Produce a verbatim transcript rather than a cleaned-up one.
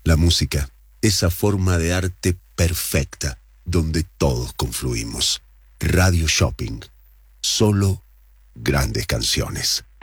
La música, esa forma de arte perfecta, donde todos confluimos. Radio Shopping. Solo grandes canciones.